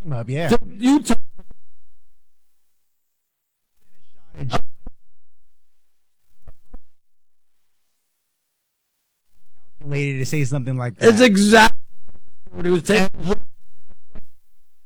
Yeah. So you Lady to say something like it's that. exactly what he was taking.